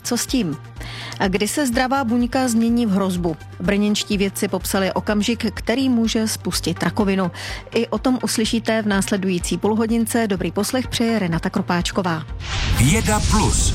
co s tím? A kdy se zdravá buňka změní v hrozbu? Brněnští vědci popsali okamžik, který může spustit rakovinu. I o tom uslyšíte v následující půlhodince. Dobrý poslech přeje Renata Kropáčková. Věda plus.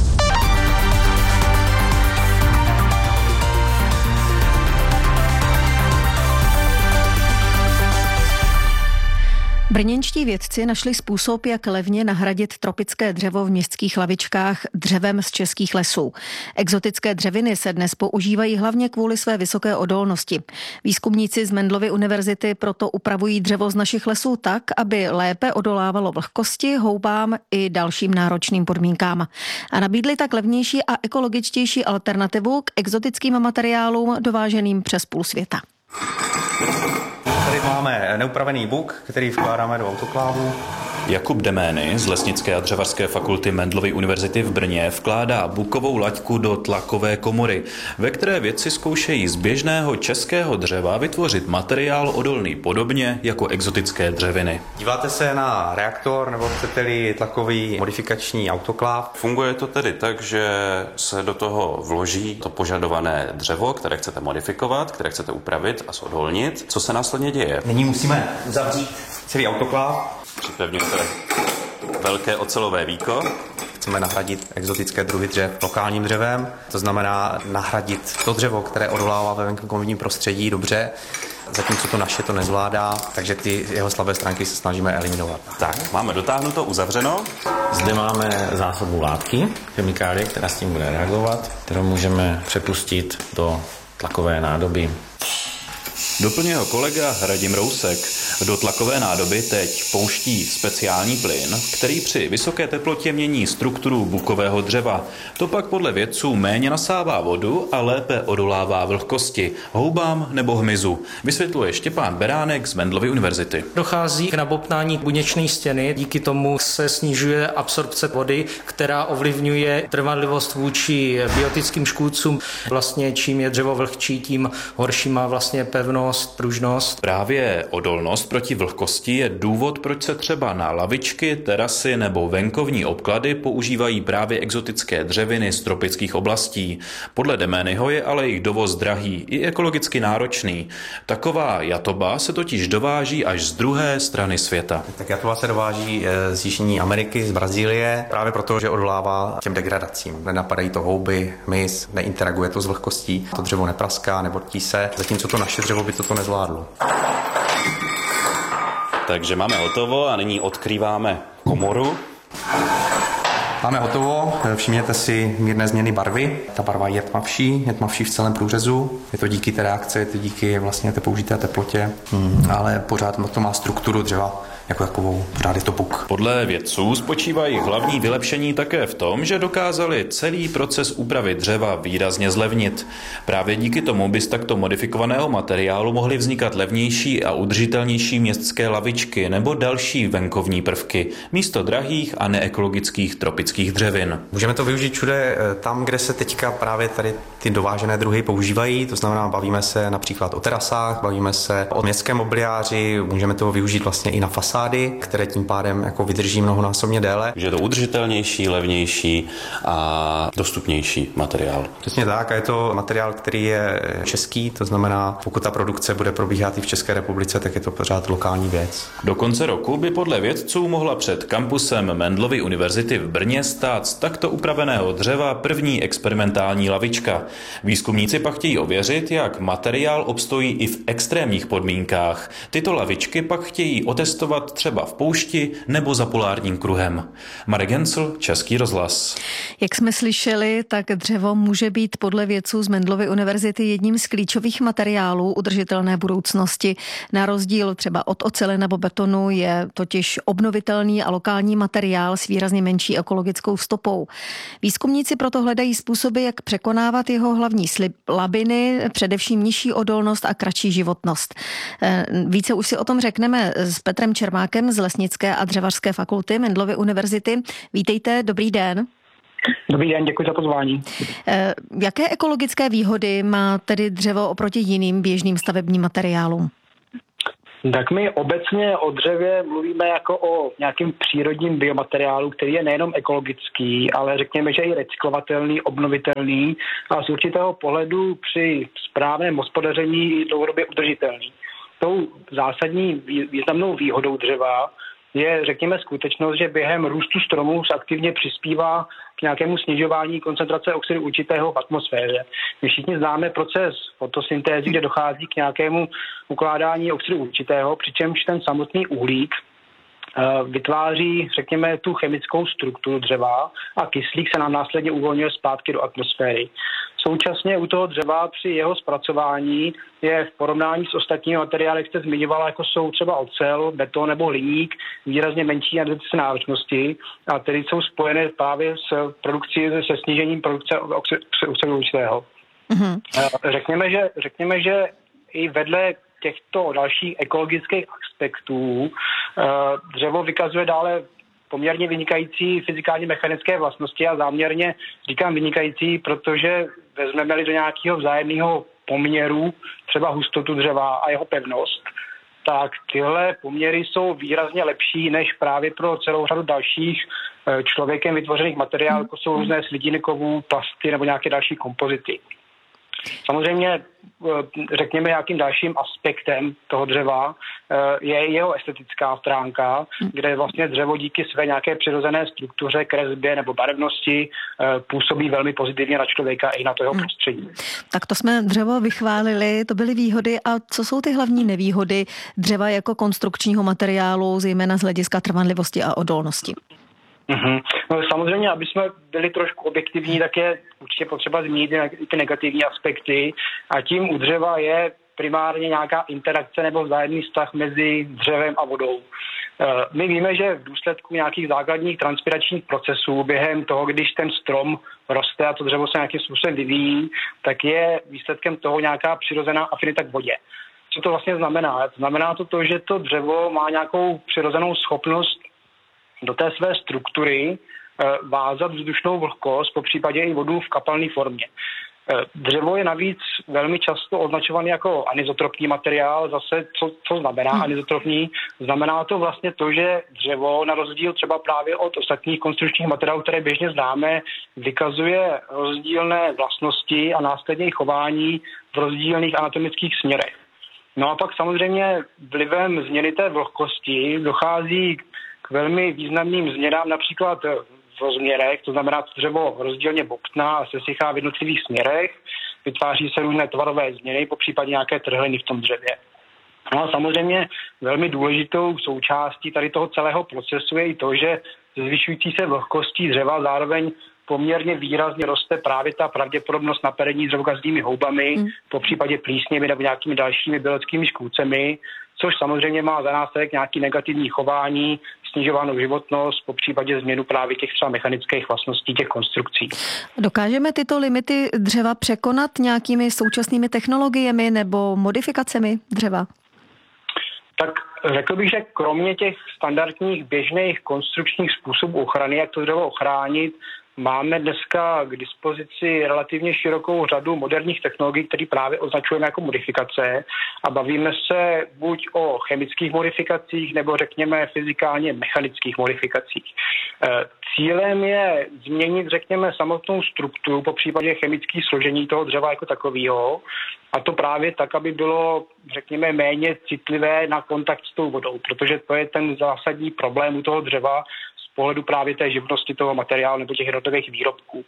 Brněnští vědci našli způsob, jak levně nahradit tropické dřevo v městských lavičkách dřevem z českých lesů. Exotické dřeviny se dnes používají hlavně kvůli své vysoké odolnosti. Výzkumníci z Mendelovy univerzity proto upravují dřevo z našich lesů tak, aby lépe odolávalo vlhkosti, houbám i dalším náročným podmínkám. A nabídli tak levnější a ekologičtější alternativu k exotickým materiálům dováženým přes půl světa. Tady máme neupravený buk, který vkládáme do autoklávu. Jakub Demény z Lesnické a dřevařské fakulty Mendelovy univerzity v Brně vkládá bukovou laťku do tlakové komory, ve které vědci zkoušejí z běžného českého dřeva vytvořit materiál odolný podobně jako exotické dřeviny. Díváte se na reaktor nebo chcete-li tlakový modifikační autokláv? Funguje to tedy tak, že se do toho vloží to požadované dřevo, které chcete modifikovat, které chcete upravit a zodolnit. Co se následně děje? Nyní musíme uzavřít celý autokláv. Připevňujete velké ocelové víko. Chceme nahradit exotické druhy dřev lokálním dřevem, to znamená nahradit to dřevo, které odolává ve venkovním prostředí dobře, zatímco to naše to nezvládá, takže ty jeho slabé stránky se snažíme eliminovat. Tak, máme dotáhnuto, uzavřeno. Zde máme zásobu látky, chemikálie, která s tím bude reagovat, kterou můžeme přepustit do tlakové nádoby. Doplňuje ho kolega Radim Rousek. Do tlakové nádoby teď pouští speciální plyn, který při vysoké teplotě mění strukturu bukového dřeva. To pak podle vědců méně nasává vodu a lépe odolává vlhkosti, houbám nebo hmyzu. Vysvětluje Štěpán Beránek z Mendelovy univerzity. Dochází k nabobtnání buněčné stěny, díky tomu se snižuje absorpce vody, která ovlivňuje trvanlivost vůči biotickým škůdcům. Vlastně čím je dřevo vlhčí, tím horší má vlastně pevnost, pružnost. Právě odolnost proti vlhkosti je důvod, proč se třeba na lavičky, terasy nebo venkovní obklady používají právě exotické dřeviny z tropických oblastí. Podle Deményho je ale jejich dovoz drahý i ekologicky náročný. Taková jatoba se totiž dováží až z druhé strany světa. Tak jatoba se dováží z Jižní Ameriky, z Brazílie, právě proto, že odolává těm degradacím. Nenapadají to houby, hmyz, neinteraguje to s vlhkostí, to dřevo nepraská, nebortí se, zatímco to naše dřevo by toto nezvládlo. Takže máme hotovo a nyní odkrýváme komoru. Máme hotovo, všimněte si mírné změny barvy. Ta barva je tmavší v celém průřezu. Je to díky té reakci, je to díky vlastně té použité teplotě, ale pořád to má strukturu dřeva jako takovou, pořád je to buk. Podle vědců spočívají hlavní vylepšení také v tom, že dokázali celý proces úpravy dřeva výrazně zlevnit. Právě díky tomu by z takto modifikovaného materiálu mohly vznikat levnější a udržitelnější městské lavičky nebo další venkovní prvky, místo drahých a neekologických tropických dřevin. Můžeme to využít všude tam, kde se teďka právě tady ty dovážené druhy používají, to znamená bavíme se například o terasách, bavíme se o městském mobiliáři, můžeme to využít vlastně i na fasády, které tím pádem jako vydrží mnohonásobně déle. Že je to udržitelnější, levnější a dostupnější materiál. Přesně tak, a je to materiál, který je český, to znamená, pokud ta produkce bude probíhat i v České republice, tak je to pořád lokální věc. Do konce roku by podle vědců mohla před kampusem Mendelovy univerzity v Brně stát z takto upraveného dřeva první experimentální lavička. Výzkumníci pak chtějí ověřit, jak materiál obstojí i v extrémních podmínkách. Tyto lavičky pak chtějí otestovat třeba v poušti nebo za polárním kruhem. Marek Hensl, Český rozhlas. Jak jsme slyšeli, tak dřevo může být podle vědců z Mendelovy univerzity jedním z klíčových materiálů udržitelné budoucnosti. Na rozdíl třeba od oceli nebo betonu je totiž obnovitelný a lokální materiál s výrazně menší ekologickou stopou. Výzkumníci proto hledají způsoby, jak překonávat jeho hlavní slabiny, především nižší odolnost a kratší životnost. Více už si o tom řekneme s Petrem Čermákem z Lesnické a dřevařské fakulty Mendelovy univerzity. Vítejte, dobrý den. Dobrý den, děkuji za pozvání. Jaké ekologické výhody má tedy dřevo oproti jiným běžným stavebním materiálům? Tak my obecně o dřevě mluvíme jako o nějakém přírodním biomateriálu, který je nejenom ekologický, ale řekněme, že i recyklovatelný, obnovitelný a z určitého pohledu při správném hospodaření dlouhodobě udržitelný. Tou zásadní významnou výhodou dřeva je, řekněme, skutečnost, že během růstu stromů aktivně přispívá k nějakému snižování koncentrace oxidu uhličitého v atmosféře. My všichni známe proces fotosyntézy, kde dochází k nějakému ukládání oxidu uhličitého, přičemž ten samotný uhlík vytváří, řekněme, tu chemickou strukturu dřeva a kyslík se nám následně uvolňuje zpátky do atmosféry. Současně u toho dřeva při jeho zpracování je v porovnání s ostatními materiály, jak jste zmiňovala, jako jsou třeba ocel, beton nebo hliník, výrazně menší energetické náročnosti a tedy jsou spojené právě se snížením produkce oxidu uhličitého. Řekněme, že i vedle těchto dalších ekologických aspektů dřevo vykazuje dále poměrně vynikající fyzikálně mechanické vlastnosti a záměrně říkám vynikající, protože vezmeme-li do nějakého vzájemného poměru třeba hustotu dřeva a jeho pevnost, tak tyhle poměry jsou výrazně lepší než právě pro celou řadu dalších člověkem vytvořených materiálů, jako jsou různé slitiny kovů, plasty nebo nějaké další kompozity. Samozřejmě, řekněme, nějakým dalším aspektem toho dřeva je jeho estetická stránka, kde vlastně dřevo díky své nějaké přirozené struktuře, kresbě nebo barevnosti působí velmi pozitivně na člověka i na to jeho prostředí. Tak to jsme dřevo vychválili, to byly výhody. A co jsou ty hlavní nevýhody dřeva jako konstrukčního materiálu, zejména z hlediska trvanlivosti a odolnosti? No, samozřejmě, aby jsme byli trošku objektivní, tak je určitě potřeba zmínit ty negativní aspekty a tím u dřeva je primárně nějaká interakce nebo vzájemný vztah mezi dřevem a vodou. My víme, že v důsledku nějakých základních transpiračních procesů během toho, když ten strom roste a to dřevo se nějakým způsobem vyvíjí, tak je výsledkem toho nějaká přirozená afinita k vodě. Co to vlastně znamená? Znamená to, že to dřevo má nějakou přirozenou schopnost do té své struktury vázat vzdušnou vlhkost, popřípadě i vodu v kapalné formě. Dřevo je navíc velmi často označovaný jako anizotropní materiál. Zase, co znamená anizotropní? Znamená to vlastně to, že dřevo, na rozdíl třeba právě od ostatních konstrukčních materiálů, které běžně známe, vykazuje rozdílné vlastnosti a následně chování v rozdílných anatomických směrech. No a pak samozřejmě vlivem změny té vlhkosti dochází k velmi významným změnám, například v rozměrech, to znamená, že dřevo rozdílně bobtná a sesychá v jednotlivých směrech, vytváří se různé tvarové změny, popřípadě nějaké trhliny v tom dřevě. No a samozřejmě velmi důležitou součástí tady toho celého procesu je i to, že zvyšující se vlhkostí dřeva zároveň poměrně výrazně roste právě ta pravděpodobnost napadení dřevokazními houbami, popřípadě plísněmi nebo nějakými dalšími bělockými škůdcemi, což samozřejmě má za následek nějaký negativní chování, snižovanou životnost, popřípadě změnu právě těch třeba mechanických vlastností těch konstrukcí. Dokážeme tyto limity dřeva překonat nějakými současnými technologiemi nebo modifikacemi dřeva? Tak řekl bych, že kromě těch standardních běžných konstrukčních způsobů ochrany, jak to dřevo ochránit, máme dneska k dispozici relativně širokou řadu moderních technologií, které právě označujeme jako modifikace a bavíme se buď o chemických modifikacích nebo řekněme fyzikálně mechanických modifikacích. Cílem je změnit, řekněme, samotnou strukturu, popřípadě chemické složení toho dřeva jako takového, a to právě tak, aby bylo, řekněme, méně citlivé na kontakt s tou vodou, protože to je ten zásadní problém u toho dřeva z pohledu právě té živnosti toho materiálu nebo těch jednotlivých výrobků.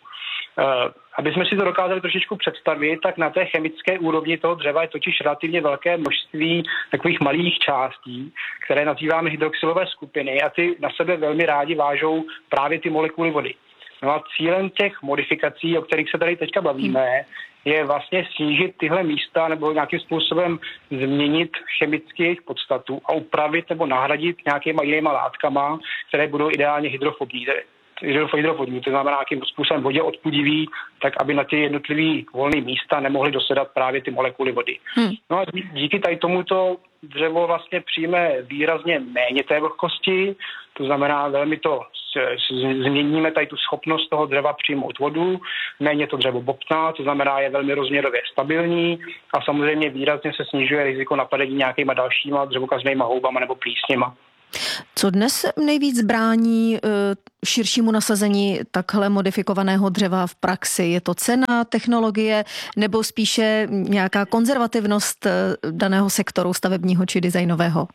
Aby jsme si to dokázali trošičku představit, tak na té chemické úrovni toho dřeva je totiž relativně velké množství takových malých částí, které nazýváme hydroxylové skupiny a ty na sebe velmi rádi vážou právě ty molekuly vody. No a cílem těch modifikací, o kterých se tady teďka bavíme, je vlastně snížit tyhle místa nebo nějakým způsobem změnit chemicky jejich podstatu a upravit nebo nahradit nějakýma jinýma látkama, které budou ideálně hydrofobní, to znamená nějakým způsobem vodě odpudivý, tak aby na ty jednotlivý volné místa nemohly dosedat právě ty molekuly vody. No a díky tady tomuto dřevo vlastně přijme výrazně méně té vlhkosti, to znamená velmi to změníme tady tu schopnost toho dřeva přijmout vodu, méně to dřevo bobtná, to znamená je velmi rozměrově stabilní a samozřejmě výrazně se snižuje riziko napadení nějakýma dalšíma dřevokaznýma houbama nebo plísněma. Co dnes nejvíc brání širšímu nasazení takhle modifikovaného dřeva v praxi? Je to cena, technologie nebo spíše nějaká konzervativnost daného sektoru stavebního či designového?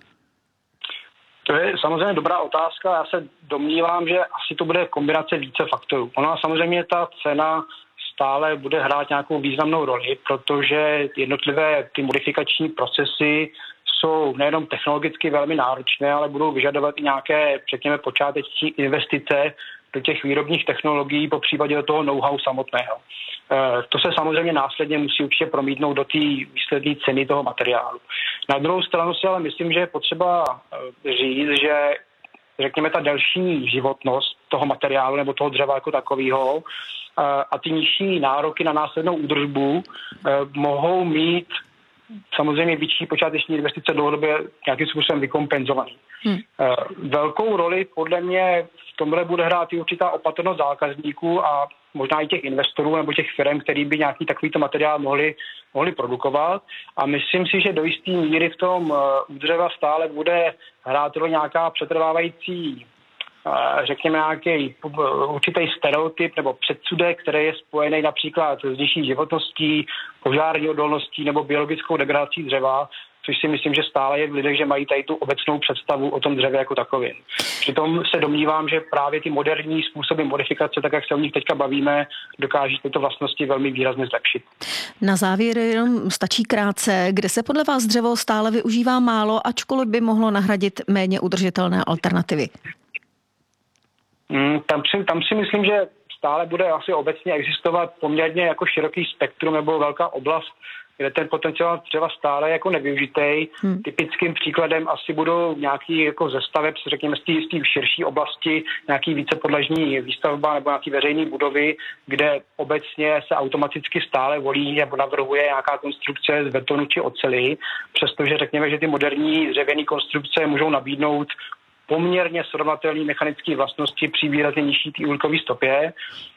To je samozřejmě dobrá otázka. Já se domnívám, že asi to bude kombinace více faktorů. Ona samozřejmě ta cena stále bude hrát nějakou významnou roli, protože jednotlivé ty modifikační procesy jsou nejenom technologicky velmi náročné, ale budou vyžadovat i nějaké, řekněme, počáteční investice do těch výrobních technologií, po případě do toho know-how samotného. To se samozřejmě následně musí určitě promítnout do té výsledné ceny toho materiálu. Na druhou stranu si ale myslím, že je potřeba říct, že řekněme ta delší životnost toho materiálu nebo toho dřeva jako takového a ty nižší nároky na následnou údržbu mohou mít samozřejmě větší počáteční investice dlouhodobě nějakým způsobem vykompenzovaný. Velkou roli podle mě v tomhle bude hrát i určitá opatrnost zákazníků a možná i těch investorů nebo těch firm, který by nějaký takovýto materiál mohli produkovat. A myslím si, že do jisté míry v tom u dřeva stále bude hrát roli nějaká přetrvávající, řekněme, nějaký určitý stereotyp nebo předsudek, který je spojený například s nižší životností, požární odolností nebo biologickou degradací dřeva, což si myslím, že stále je v lidech, že mají tady tu obecnou představu o tom dřevě jako takovém. Přitom se domnívám, že právě ty moderní způsoby modifikace, tak jak se o nich teďka bavíme, dokáží tyto vlastnosti velmi výrazně zlepšit. Na závěr jenom stačí krátce, kde se podle vás dřevo stále využívá málo, ačkoliv by mohlo nahradit méně udržitelné alternativy? Tam si myslím, že stále bude asi obecně existovat poměrně jako široký spektrum nebo velká oblast, kde ten potenciál dřeva stále jako nevyužitej. Typickým příkladem asi budou nějaký jako ze staveb, řekněme z té širší oblasti, nějaký vícepodlažní výstavba nebo nějaký veřejné budovy, kde obecně se automaticky stále volí nebo navrhuje nějaká konstrukce z betonu či oceli, přestože řekněme, že ty moderní dřevěné konstrukce můžou nabídnout poměrně srovnatelné mechanické vlastnosti při výrazně nižší té úhlukové stopě.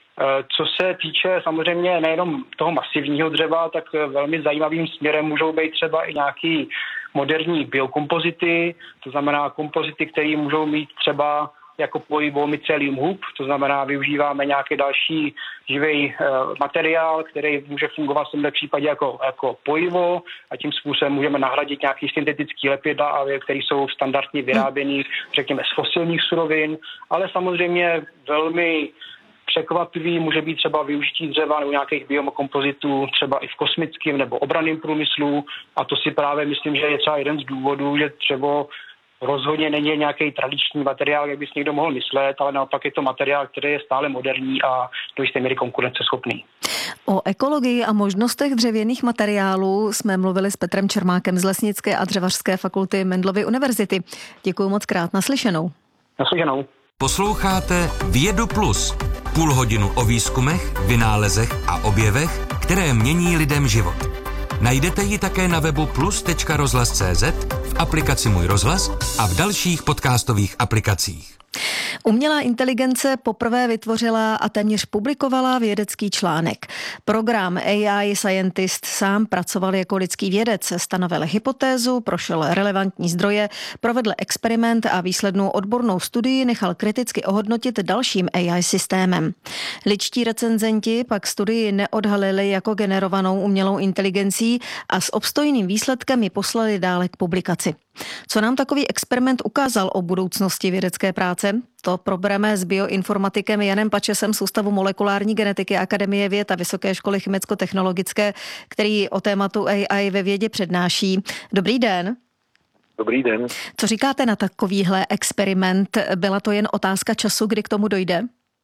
Co se týče samozřejmě nejenom toho masivního dřeva, tak velmi zajímavým směrem můžou být třeba i nějaký moderní biokompozity, to znamená kompozity, které můžou mít třeba jako pojivo mycelium hub, to znamená využíváme nějaký další živý materiál, který může fungovat v tomto případě jako pojivo a tím způsobem můžeme nahradit nějaký syntetický lepidla, které jsou standardně vyráběny, řekněme, z fosilních surovin, ale samozřejmě velmi překvapivý může být třeba využití dřeva nebo nějakých biokompozitů třeba i v kosmickém nebo obranném průmyslu a to si právě myslím, že je třeba jeden z důvodů, že dřevo rozhodně není nějaký tradiční materiál, jak by si někdo mohl myslet, ale naopak je to materiál, který je stále moderní a do jisté míry konkurenceschopný. O ekologii a možnostech dřevěných materiálů jsme mluvili s Petrem Čermákem z Lesnické a dřevařské fakulty Mendelovy univerzity. Děkuji moc krát, naslyšenou. Naslyšenou. Posloucháte Vědu Plus. Půl hodinu o výzkumech, vynálezech a objevech, které mění lidem život. Najdete ji také na webu plus.rozhlas.cz, v aplikaci Můj rozhlas a v dalších podcastových aplikacích. Umělá inteligence poprvé vytvořila a téměř publikovala vědecký článek. Program AI Scientist sám pracoval jako lidský vědec, stanovil hypotézu, prošel relevantní zdroje, provedl experiment a výslednou odbornou studii nechal kriticky ohodnotit dalším AI systémem. Lidští recenzenti pak studii neodhalili jako generovanou umělou inteligencí a s obstojným výsledkem ji poslali dále k publikaci. Co nám takový experiment ukázal o budoucnosti vědecké práce? To probereme s bioinformatikem Janem Pačesem z Ústavu molekulární genetiky Akademie věd a Vysoké školy chemicko-technologické, který o tématu AI ve vědě přednáší. Dobrý den. Dobrý den. Co říkáte na takovýhle experiment? Byla to jen otázka času, kdy k tomu dojde?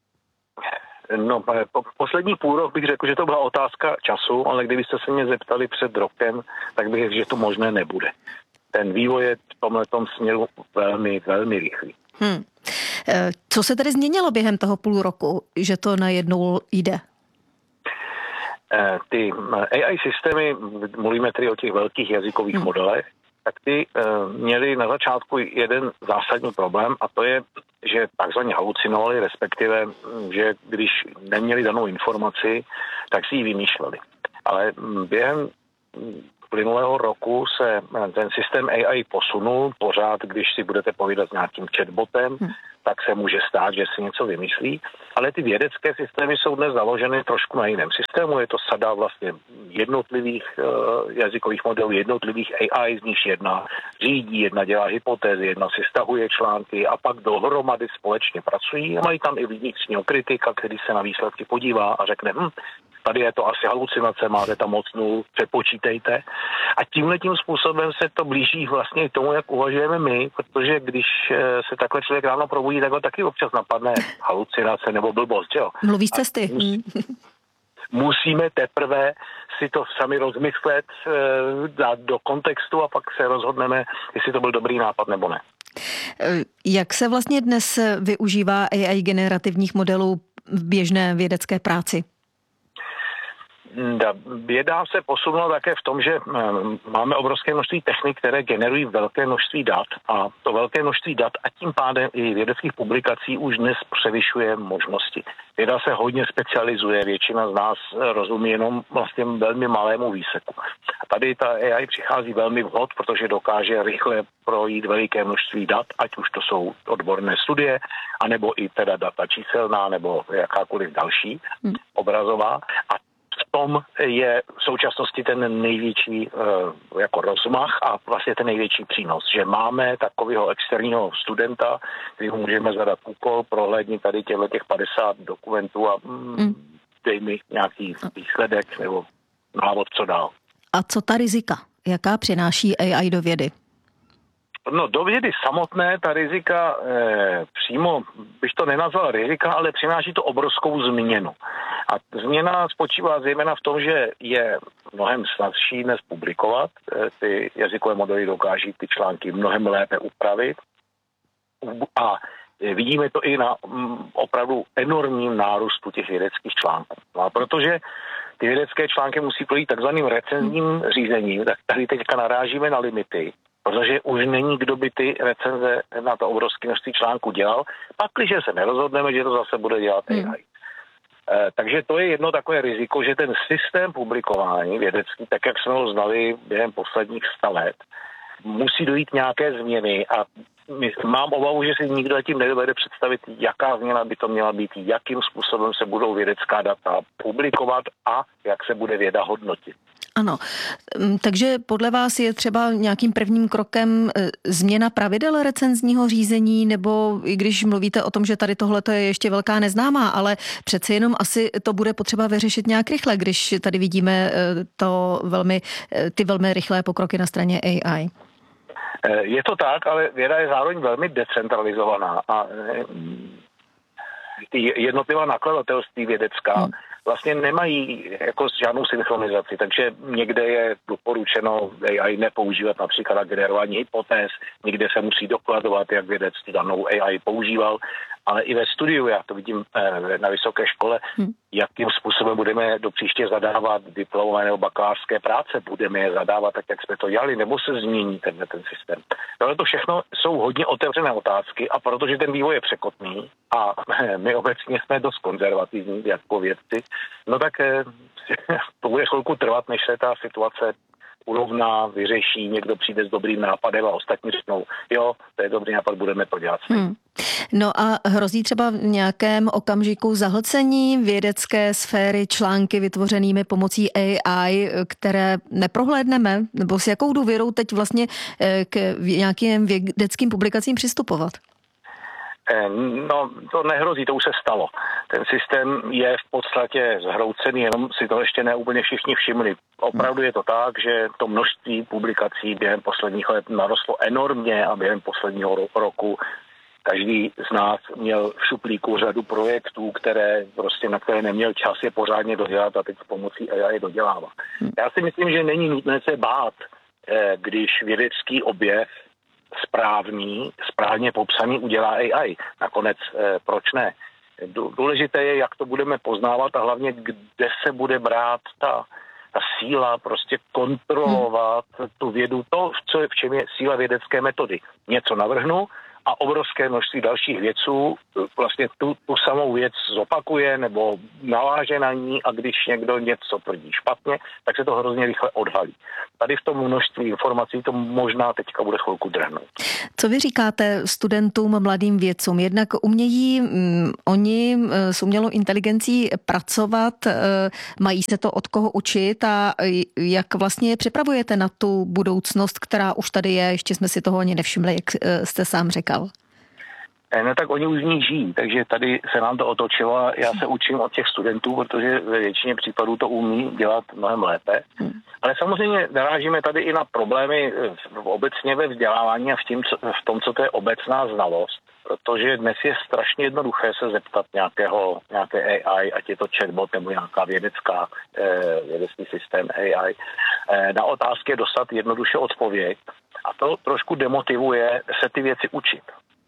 No, poslední půl rok bych řekl, že to byla otázka času, ale kdybyste se mě zeptali před rokem, tak bych řekl, že to možné nebude. Ten vývoj je v tomhletom směru velmi, velmi rychlý. Co se tedy změnilo během toho půl roku, že to najednou jde? Ty AI systémy, mluvíme tedy o těch velkých jazykových modelech, tak ty měli na začátku jeden zásadní problém a to je, že takzvaně halucinovali, respektive, že když neměli danou informaci, tak si ji vymýšleli. Ale během plynulého roku se ten systém AI posunul. Pořád, když si budete povídat s nějakým chatbotem, tak se může stát, že si něco vymyslí. Ale ty vědecké systémy jsou dnes založeny trošku na jiném systému. Je to sada vlastně jednotlivých jazykových modelů, jednotlivých AI, z nich jedna řídí, jedna dělá hypotézy, jedna si stahuje články a pak dohromady společně pracují a mají tam i vnitřního kritika, který se na výsledky podívá a řekne, tady je to asi halucinace, máte tam moc nul, přepočítejte. A tímhletím způsobem se to blíží vlastně k tomu, jak uvažujeme my, protože když se takhle člověk ráno probudí, tak ho taky občas napadne halucinace nebo blbost, jo? Mluví z cesty. Musíme teprve si to sami rozmyslet, dát do kontextu a pak se rozhodneme, jestli to byl dobrý nápad nebo ne. Jak se vlastně dnes využívá AI generativních modelů v běžné vědecké práci? Věda se posunula také v tom, že máme obrovské množství technik, které generují velké množství dat a to velké množství dat a tím pádem i vědeckých publikací už dnes převyšuje možnosti. Věda se hodně specializuje, většina z nás rozumí jenom vlastně velmi malému výseku. A tady ta AI přichází velmi vhod, protože dokáže rychle projít veliké množství dat, ať už to jsou odborné studie, anebo i teda data číselná, nebo jakákoliv další obrazová. A v tom je v současnosti ten největší jako rozmach a vlastně ten největší přínos, že máme takového externího studenta, kterýmu můžeme zadat úkol, prohlédni tady těch 50 dokumentů a dej mi nějaký výsledek nebo návod, co dál. A co ta rizika? Jaká přináší AI do vědy? No, do vědy samotné ta rizika přímo, bych to nenazval rizika, ale přináší to obrovskou změnu. A změna spočívá zejména v tom, že je mnohem snazší dnes publikovat. Ty jazykové modely dokáží ty články mnohem lépe upravit. A vidíme to i na opravdu enormním nárůstu těch vědeckých článků. A protože ty vědecké články musí projít takzvaným recenzním řízením, tak tady teďka narážíme na limity, protože už není, kdo by ty recenze na to obrovské množství článků dělal, pakliže se nerozhodneme, že to zase bude dělat AI. Takže to je jedno takové riziko, že ten systém publikování vědecký, tak jak jsme ho znali během posledních 100 let, musí dojít nějaké změny a mám obavu, že si nikdo tím nedovede představit, jaká změna by to měla být, jakým způsobem se budou vědecká data publikovat a jak se bude věda hodnotit. Ano, takže podle vás je třeba nějakým prvním krokem změna pravidel recenzního řízení, nebo i když mluvíte o tom, že tady tohle je ještě velká neznámá, ale přece jenom asi to bude potřeba vyřešit nějak rychle, když tady vidíme ty velmi rychlé pokroky na straně AI. Je to tak, ale věda je zároveň velmi decentralizovaná a ty jednotlivá nakladatelství vědecká vlastně nemají jako žádnou synchronizaci, takže někde je doporučeno AI nepoužívat například na generování hypotéz, někde se musí dokladovat, jak vědec tu danou AI používal, ale i ve studiu, já to vidím na vysoké škole, jakým způsobem budeme do příště zadávat diplomové nebo bakalářské práce, budeme je zadávat tak, jak jsme to dělali, nebo se změní ten systém. Tohle to všechno jsou hodně otevřené otázky a protože ten vývoj je překotný a my obecně jsme dost konzervativní jako vědci, no tak to bude chvilku trvat, než se ta situace urovná, vyřeší, někdo přijde s dobrým nápadem a ostatní řeknou, jo, to je dobrý nápad, budeme to dělat. No a hrozí třeba v nějakém okamžiku zahlcení vědecké sféry články vytvořenými pomocí AI, které neprohlédneme, nebo s jakou důvěrou teď vlastně k nějakým vědeckým publikacím přistupovat? No, to nehrozí, to už se stalo. Ten systém je v podstatě zhroucený, jenom si to ještě neúplně všichni všimli. Opravdu je to tak, že to množství publikací během posledních let narostlo enormně a během posledního roku každý z nás měl v šuplíku řadu projektů, na které neměl čas je pořádně dodělat a teď s pomocí AI dodělává. Já si myslím, že není nutné se bát, když vědecký objev správně popsaný udělá AI. Nakonec proč ne? Důležité je, jak to budeme poznávat a hlavně, kde se bude brát ta ta síla prostě kontrolovat tu vědu, to, v čem je síla vědecké metody. Něco navrhnu a obrovské množství dalších vědců vlastně tu samou věc zopakuje nebo naváže na ní a když někdo něco tvrdí špatně, tak se to hrozně rychle odhalí. Tady v tom množství informací to možná teďka bude chvilku drhnout. Co vy říkáte studentům, mladým vědcům? Jednak umějí oni s umělou inteligencí pracovat, mají se to od koho učit a jak vlastně je připravujete na tu budoucnost, která už tady je, ještě jsme si toho ani nevšimli, jak jste sám řekl. No tak oni už v ní žijí, takže tady se nám to otočilo a já se učím od těch studentů, protože ve většině případů to umí dělat mnohem lépe. Ale samozřejmě narážíme tady i na problémy obecně ve vzdělávání a v tom, co to je obecná znalost. Protože dnes je strašně jednoduché se zeptat nějaké AI, ať je to chatbot nebo nějaká vědecký systém AI, na otázky dostat jednoduše odpověď. A to trošku demotivuje se ty věci učit.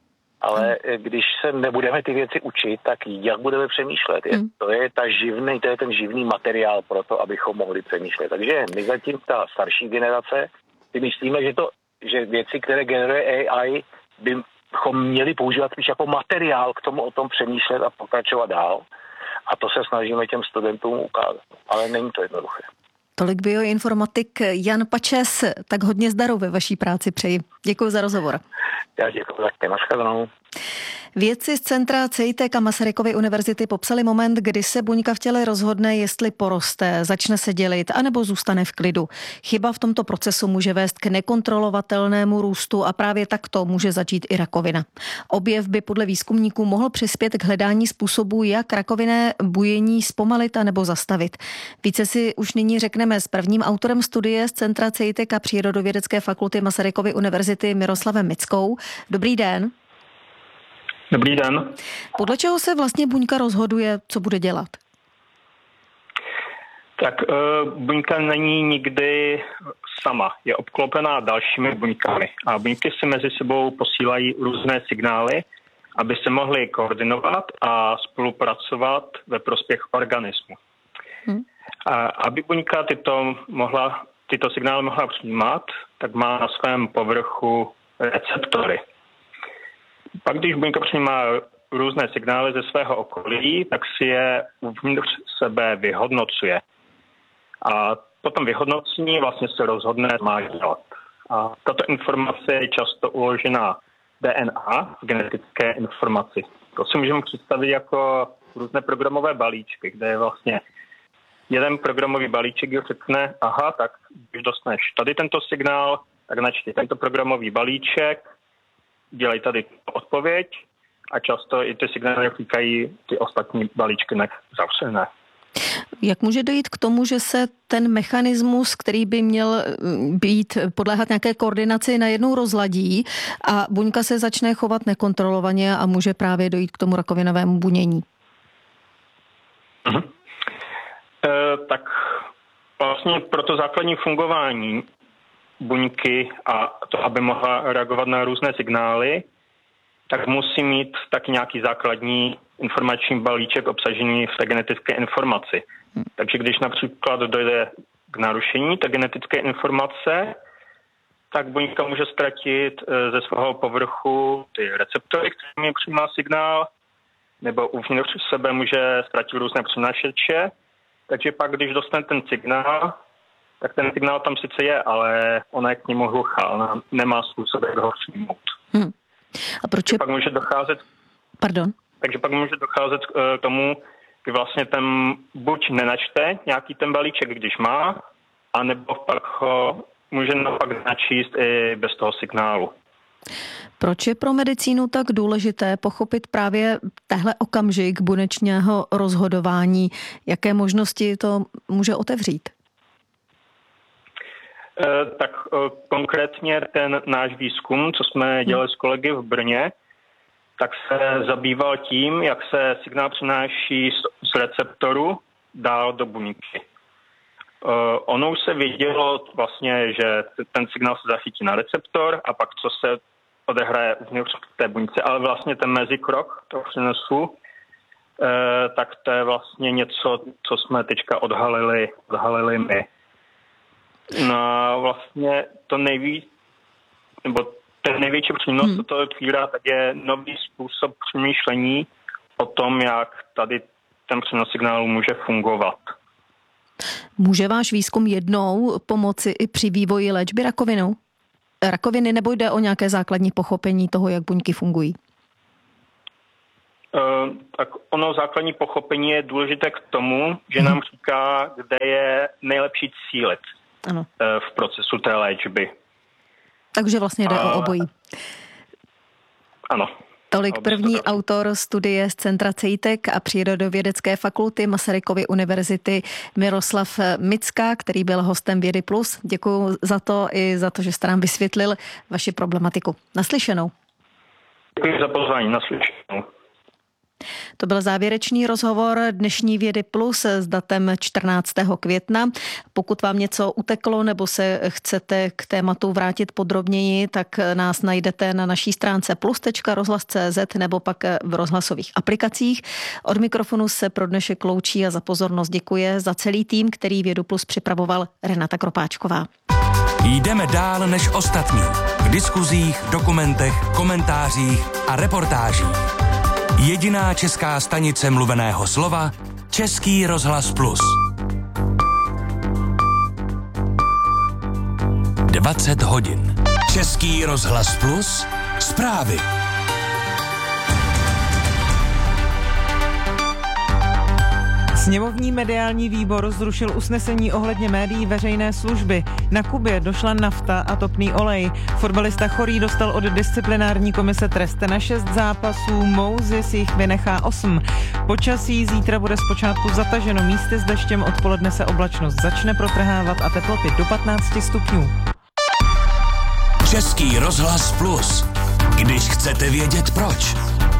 Ale když se nebudeme ty věci učit, tak jak budeme přemýšlet? To je ten živný materiál pro to, abychom mohli přemýšlet. Takže my zatím ta starší generace si myslíme, že věci, které generuje AI, bychom měli používat spíš jako materiál k tomu o tom přemýšlet a pokračovat dál. A to se snažíme těm studentům ukázat. Ale není to jednoduché. Tolik bioinformatik Jan Pačes, tak hodně zdaru ve vaší práci přeji. Děkuji za rozhovor. Já děkuji také, nashledanou. Vědci z centra CEITEC a Masarykovy univerzity popsali moment, kdy se buňka v těle rozhodne, jestli poroste, začne se dělit, anebo zůstane v klidu. Chyba v tomto procesu může vést k nekontrolovatelnému růstu a právě takto může začít i rakovina. Objev by podle výzkumníků mohl přispět k hledání způsobů, jak rakovinné bujení zpomalit a nebo zastavit. Více si už nyní řekneme s prvním autorem studie z centra CEITEC a Přírodovědecké fakulty Masarykovy univerzity Miroslavem Mickou. Dobrý den. Dobrý den. Podle čeho se vlastně buňka rozhoduje, co bude dělat? Tak buňka není nikdy sama. Je obklopená dalšími buňkami. A buňky si mezi sebou posílají různé signály, aby se mohly koordinovat a spolupracovat ve prospěch organismu. A aby buňka tyto signály mohla přijímat, tak má na svém povrchu receptory. Pak, když buňka přijímá různé signály ze svého okolí, tak si je uvnitř sebe vyhodnocuje. A po tom vyhodnocení vlastně se rozhodne, co má dělat. A tato informace je často uložená DNA, v genetické informaci. To si můžeme představit jako různé programové balíčky, kde je vlastně jeden programový balíček, který řekne, aha, tak když dostaneš tady tento signál, tak načti tento programový balíček, dělají tady odpověď a často i ty signály říkají ty ostatní balíčky zavřené. Jak může dojít k tomu, že se ten mechanismus, který by měl podléhat nějaké koordinaci, najednou rozladí a buňka se začne chovat nekontrolovaně a může právě dojít k tomu rakovinovému bunění? Tak vlastně pro to základní fungování buňky a to, aby mohla reagovat na různé signály, tak musí mít taky nějaký základní informační balíček obsažený v té genetické informaci. Takže když například dojde k narušení té genetické informace, tak buňka může ztratit ze svého povrchu ty receptory, kterými přijímá signál, nebo uvnitř sebe může ztratit různé přenášeče. Takže pak, když dostane ten signál, tak ten signál tam sice je, ale ona je k němu hluchá, ona nemá způsob, jak ho přijmout. A proč pak může docházet... Pardon? Takže pak může docházet k tomu, kdy vlastně ten buď nenačte nějaký ten balíček, když má, anebo pak ho může naopak načíst i bez toho signálu. Proč je pro medicínu tak důležité pochopit právě tehle okamžik buněčného rozhodování? Jaké možnosti to může otevřít? Tak konkrétně ten náš výzkum, co jsme dělali s kolegy v Brně, tak se zabýval tím, jak se signál přenáší z receptoru dál do buňky. Ono už se vědělo vlastně, že ten signál se zachytí na receptor a pak co se odehraje uvnitř té buňce, ale vlastně ten mezikrok toho přenosu, tak to je vlastně něco, co jsme teďka odhalili my. No vlastně to ten největší přínos, co to otvírá, tak je nový způsob přemýšlení o tom, jak tady ten přenos signálu může fungovat. Může váš výzkum jednou pomoci i při vývoji léčby rakoviny, nebo jde o nějaké základní pochopení toho, jak buňky fungují? Tak ono základní pochopení je důležité k tomu, že nám říká, kde je nejlepší cílit v procesu té léčby. Takže vlastně jde o obojí. Ano. Tolik první autor studie z Centra CEJTEC a Přírodovědecké fakulty Masarykovy univerzity Miroslav Micka, který byl hostem Vědy Plus. Děkuji za to i za to, že jste nám vysvětlil vaši problematiku. Naslyšenou. Děkuji za pozvání. Naslyšenou. To byl závěrečný rozhovor dnešní Vědy Plus s datem 14. května. Pokud vám něco uteklo nebo se chcete k tématu vrátit podrobněji, tak nás najdete na naší stránce plus.rozhlas.cz nebo pak v rozhlasových aplikacích. Od mikrofonu se pro dnešek loučí a za pozornost děkuje za celý tým, který Vědu Plus připravoval, Renata Kropáčková. Jdeme dál než ostatní. V diskuzích, dokumentech, komentářích a reportážích. Jediná česká stanice mluveného slova, Český rozhlas Plus. 20 hodin. Český rozhlas Plus. Zprávy. Sněmovní mediální výbor zrušil usnesení ohledně médií veřejné služby. Na Kubě došla nafta a topný olej. Fotbalista Chorý dostal od disciplinární komise trest na 6 zápasů, Mouzy si jich vynechá 8. Počasí zítra bude zpočátku zataženo, místy s deštěm, odpoledne se oblačnost začne protrhávat a teploty do 15 stupňů. Český rozhlas Plus. Když chcete vědět proč.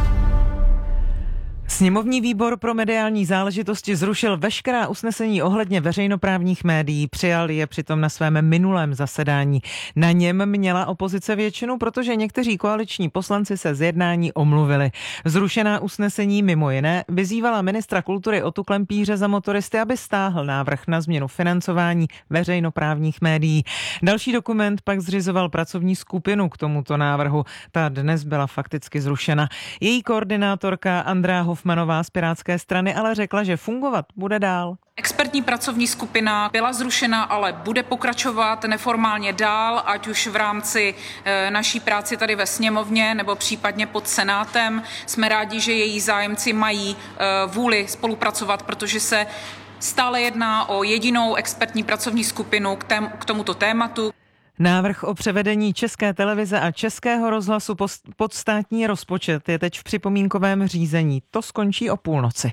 Sněmovní výbor pro mediální záležitosti zrušil veškerá usnesení ohledně veřejnoprávních médií, přijal je přitom na svém minulém zasedání. Na něm měla opozice většinu, protože někteří koaliční poslanci se z jednání omluvili. Zrušená usnesení mimo jiné vyzývala ministra kultury Otu Klempíře za motoristy, aby stáhl návrh na změnu financování veřejnoprávních médií. Další dokument pak zřizoval pracovní skupinu k tomuto návrhu. Ta dnes byla fakticky zrušena. Její koordinátorka Andrea Hofmanová z Pirátské strany ale řekla, že fungovat bude dál. Expertní pracovní skupina byla zrušena, ale bude pokračovat neformálně dál, ať už v rámci naší práci tady ve sněmovně nebo případně pod Senátem. Jsme rádi, že její zájemci mají vůli spolupracovat, protože se stále jedná o jedinou expertní pracovní skupinu k tomuto tématu. Návrh o převedení České televize a Českého rozhlasu pod státní rozpočet je teď v připomínkovém řízení. To skončí o půlnoci.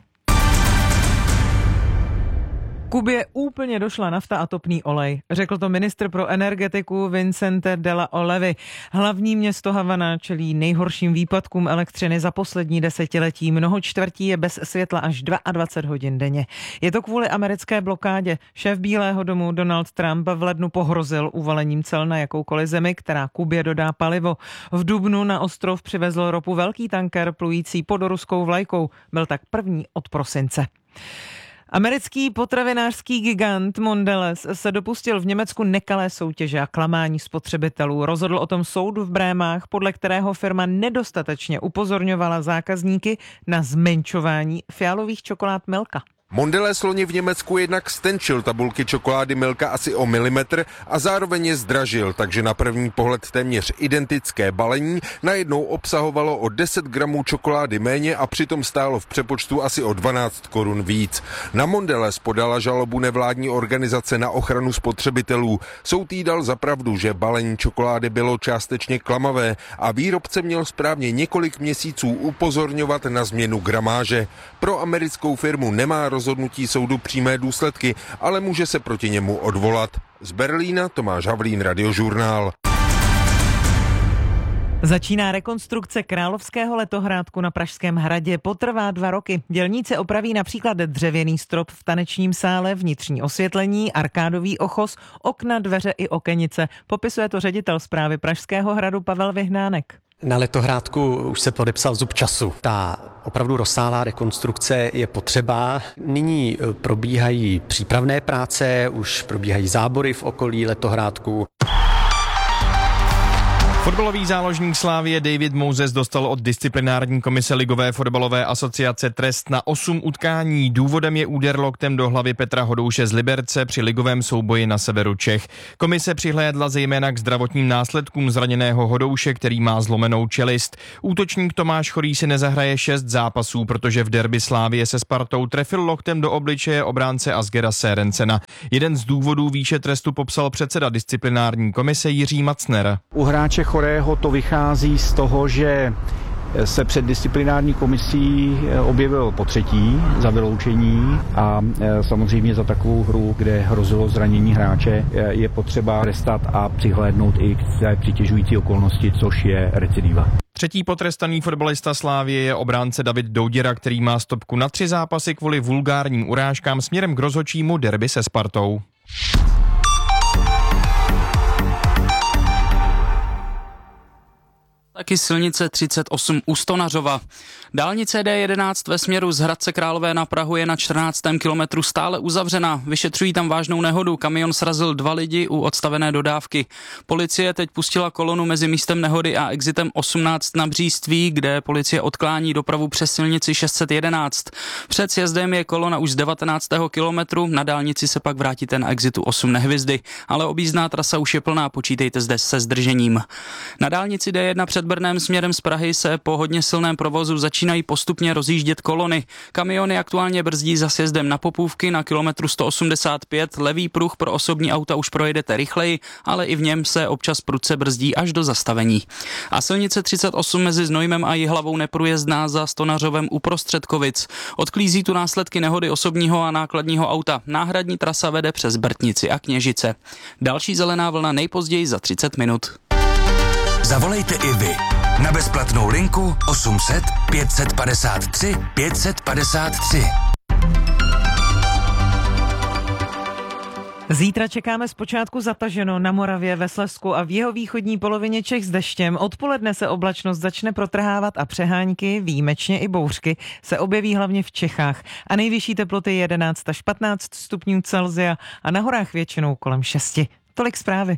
Kubě úplně došla nafta a topný olej. Řekl to ministr pro energetiku Vicente de la Olevy. Hlavní město Havana čelí nejhorším výpadkům elektřiny za poslední desetiletí. Mnoho čtvrtí je bez světla až 22 hodin denně. Je to kvůli americké blokádě. Šéf Bílého domu Donald Trump v lednu pohrozil uvalením cel na jakoukoliv zemi, která Kubě dodá palivo. V dubnu na ostrov přivezl ropu velký tanker plující pod ruskou vlajkou. Byl tak první od prosince. Americký potravinářský gigant Mondelez se dopustil v Německu nekalé soutěže a klamání spotřebitelů. Rozhodl o tom soud v Brémách, podle kterého firma nedostatečně upozorňovala zákazníky na zmenšování fialových čokolád Milka. Mondelez loni v Německu jednak stenčil tabulky čokolády Milka asi o milimetr a zároveň je zdražil, takže na první pohled téměř identické balení najednou obsahovalo o 10 gramů čokolády méně a přitom stálo v přepočtu asi o 12 korun víc. Na Mondelez podala žalobu nevládní organizace na ochranu spotřebitelů. Soud jí dal za pravdu, že balení čokolády bylo částečně klamavé a výrobce měl správně několik měsíců upozorňovat na změnu gramáže. Pro americkou firmu nemá rozhodnutí soudu přímé důsledky, ale může se proti němu odvolat. Z Berlína Tomáš Havlín, Radiožurnál. Začíná rekonstrukce Královského letohrádku na Pražském hradě. Potrvá 2 roky. Dělníci opraví například dřevěný strop v tanečním sále, vnitřní osvětlení, arkádový ochos, okna, dveře i okenice. Popisuje to ředitel správy Pražského hradu Pavel Vyhnánek. Na Letohrádku už se podepsal zub času. Ta opravdu rozsáhlá rekonstrukce je potřeba. Nyní probíhají přípravné práce, už probíhají zábory v okolí Letohrádku. Fotbalový záložník Slavie David Moses dostal od disciplinární komise Ligové fotbalové asociace trest na 8 utkání. Důvodem je úder loktem do hlavy Petra Hodouše z Liberce při ligovém souboji na severu Čech. Komise přihlédla zejména k zdravotním následkům zraněného Hodouše, který má zlomenou čelist. Útočník Tomáš Chorý si nezahraje 6 zápasů, protože v derby Slavie se Spartou trefil loktem do obličeje obránce Asgera Sérencena. Jeden z důvodů výše trestu popsal předseda disciplinární komise Jiří Macner. U hráče Chorého to vychází z toho, že se před disciplinární komisí objevil potřetí za vyloučení a samozřejmě za takovou hru, kde hrozilo zranění hráče, je potřeba trestat a přihlédnout i k té přitěžující okolnosti, což je recidiva. Třetí potrestaný fotbalista Slavie je obránce David Douděra, který má stopku na 3 zápasy kvůli vulgárním urážkám směrem k rozhodčímu derby se Spartou. Taky silnice 38 u Stonařova. Dálnice D11 ve směru z Hradce Králové na Prahu je na 14. kilometru stále uzavřena. Vyšetřují tam vážnou nehodu. Kamion srazil 2 lidi u odstavené dodávky. Policie teď pustila kolonu mezi místem nehody a exitem 18 na Bříství, kde policie odklání dopravu přes silnici 611. Před sjezdem je kolona už z 19. kilometru, na dálnici se pak vrátíte na exitu 8 Nehvězdy, ale objízdná trasa už je plná, počítejte zde se zdržením. Na dálnici D1 před Brnem směrem z Prahy se po hodně silném provozu začínají postupně rozjíždět kolony. Kamiony aktuálně brzdí za sjezdem na Popůvky na kilometru 185, levý pruh pro osobní auta už projedete rychleji, ale i v něm se občas prudce brzdí až do zastavení. A silnice 38 mezi Znojmem a Jihlavou neprůjezdná za Stonařovem uprostřed Kovic. Odklízí tu následky nehody osobního a nákladního auta. Náhradní trasa vede přes Brtnici a Kněžice. Další zelená vlna nejpozději za 30 minut. Zavolejte i vy na bezplatnou linku 800 553 553. Zítra čekáme zpočátku zataženo na Moravě, ve Slezsku a v jihovýchodní polovině Čech s deštěm. Odpoledne se oblačnost začne protrhávat a přehánky, výjimečně i bouřky, se objeví hlavně v Čechách. A nejvyšší teploty 11 až 15 stupňů Celsia a na horách většinou kolem 6. Tolik zprávy.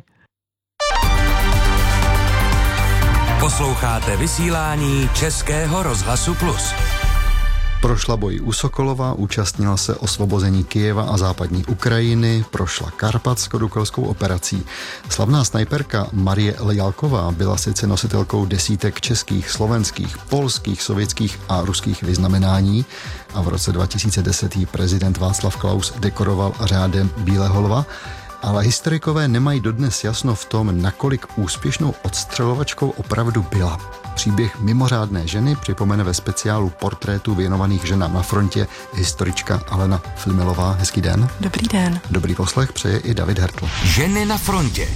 Posloucháte vysílání Českého rozhlasu Plus. Prošla boj u Sokolova, účastnila se osvobození Kyjeva a západní Ukrajiny, prošla Karpatsko-Dukelskou operací. Slavná snajperka Marie Lejalková byla sice nositelkou desítek českých, slovenských, polských, sovětských a ruských vyznamenání a v roce 2010 jí prezident Václav Klaus dekoroval řádem Bílého lva, ale historikové nemají dodnes jasno v tom, nakolik úspěšnou odstřelovačkou opravdu byla. Příběh mimořádné ženy připomene ve speciálu portrétů věnovaných ženám na frontě historička Alena Flimelová. Hezký den. Dobrý den. Dobrý poslech přeje i David Hertl. Ženy na frontě.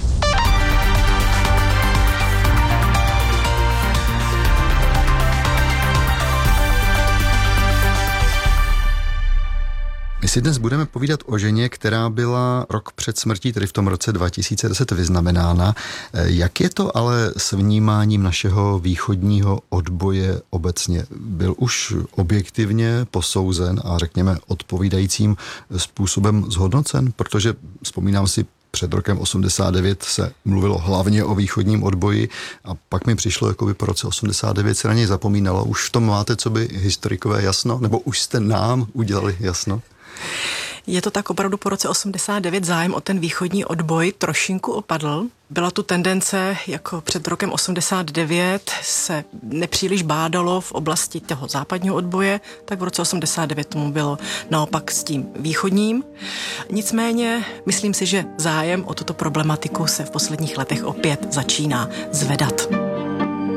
My si dnes budeme povídat o ženě, která byla rok před smrtí, tedy v tom roce 2010 vyznamenána. Jak je to ale s vnímáním našeho východního odboje obecně? Byl už objektivně posouzen a řekněme odpovídajícím způsobem zhodnocen? Protože vzpomínám si, před rokem 89 se mluvilo hlavně o východním odboji a pak mi přišlo, jako by po roce 89 se na něj zapomínalo. Už v tom máte, co by historikové jasno? Nebo už jste nám udělali jasno? Je to tak, opravdu po roce 89 zájem o ten východní odboj trošinku opadl. Byla tu tendence, jako před rokem 89 se nepříliš bádalo v oblasti toho západního odboje, tak v roce 89 tomu bylo naopak s tím východním. Nicméně myslím si, že zájem o tuto problematiku se v posledních letech opět začíná zvedat.